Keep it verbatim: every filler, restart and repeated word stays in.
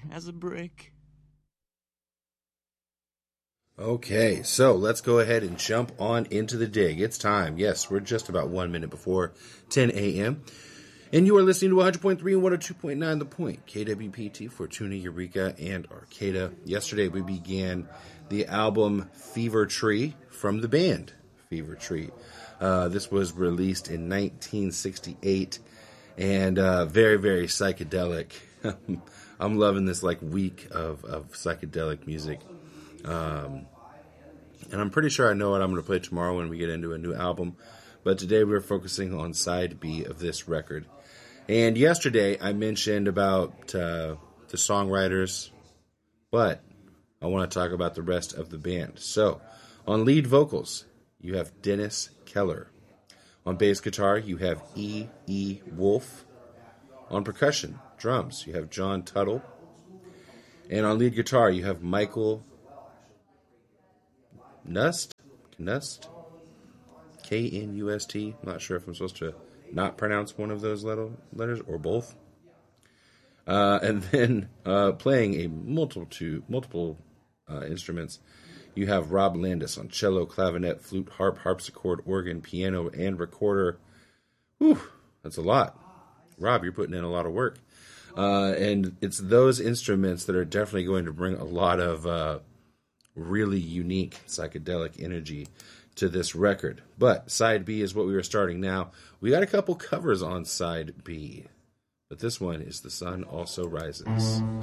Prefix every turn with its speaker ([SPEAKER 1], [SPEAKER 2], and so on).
[SPEAKER 1] as a brick.
[SPEAKER 2] Okay, so let's go ahead and jump on into the dig. It's time. Yes, we're just about one minute before ten a.m. And you are listening to one hundred point three and one oh two point nine The Point, K W P T, Fortuna, Eureka, and Arcata. Yesterday we began the album Fever Tree from the band Fever Tree. Uh, this was released in nineteen sixty-eight and uh, very, very psychedelic. I'm loving this like week of, of psychedelic music. Um, and I'm pretty sure I know what I'm going to play tomorrow when we get into a new album. But today we're focusing on side B of this record. And yesterday I mentioned about uh, the songwriters, but I want to talk about the rest of the band. So, on lead vocals, you have Dennis Keller. On bass guitar, you have E. E. Wolf. On percussion, drums, you have John Tuttle. And on lead guitar, you have Michael Nust? Nust? K N U S T. I'm not sure if I'm supposed to not pronounce one of those letters or both. Uh, and then uh, playing a multiple, multiple uh, instruments, you have Rob Landis on cello, clavinet, flute, harp, harpsichord, organ, piano, and recorder. Whew, that's a lot. Rob, you're putting in a lot of work. Uh, and it's those instruments that are definitely going to bring a lot of uh, really unique psychedelic energy to this record. But side B is what we were starting now. We got a couple covers on side B, but this one is The Sun Also Rises.